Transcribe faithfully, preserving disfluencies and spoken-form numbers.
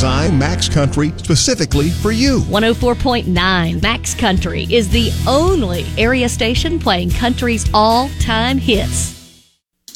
design Max Country specifically for you. one oh four point nine Max Country is the only area station playing country's all-time hits.